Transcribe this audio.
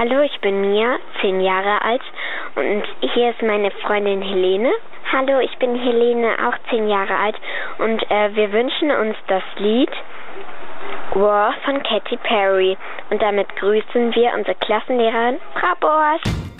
Hallo, ich bin Mia, 10 Jahre alt und hier ist meine Freundin Helene. Hallo, ich bin Helene, auch 10 Jahre alt und wir wünschen uns das Lied War von Katy Perry und damit grüßen wir unsere Klassenlehrerin Frau Borsch.